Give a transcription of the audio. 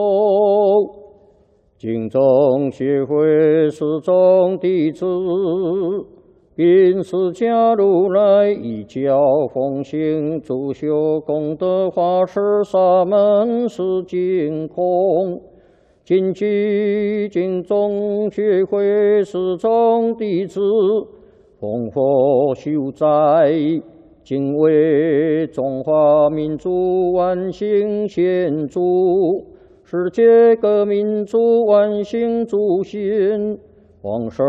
敬宗学会始终弟子，并释迦如来一教奉行，主修功德法师沙门是净空。谨记敬宗学会始终弟子，奉佛修斋，敬为中华民族万幸献祝，世界各民族万幸祝新，往生